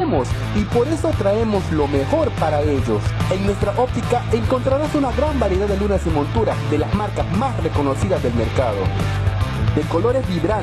queremos y por eso traemos lo mejor para ellos. En nuestra óptica encontrarás una gran variedad de lunas y monturas de las marcas más reconocidas del mercado. De colores vibrantes,